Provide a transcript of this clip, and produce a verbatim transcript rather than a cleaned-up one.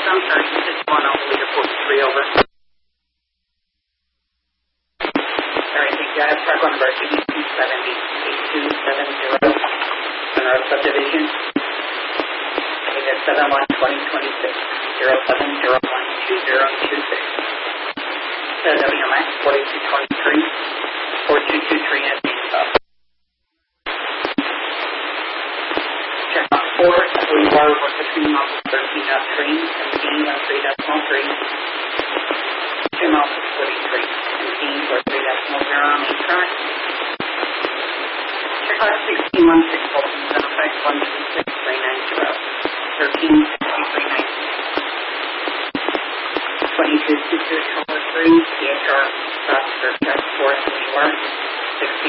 I'm sorry, just one all the way to forty-three over. Alright, thank you. I have truck number eighty-two seventy, eighty-two seventy, Monroe Subdivision. I think it's seven one twenty twenty-six, zero seven zero one two zero two six. W M X forty-two twenty-three, four two two three at the stop. Check out four, we were with the three miles thirteen dot three, seventeen dot three decimal three, two miles forty-three, seventeen for three decimal zero on the track. Check out sixteen one six, Bolton, effect one two six three nine zero, thirteen sixty-three nineteen. twenty-two two two three, C H R, stop for check four, sixteen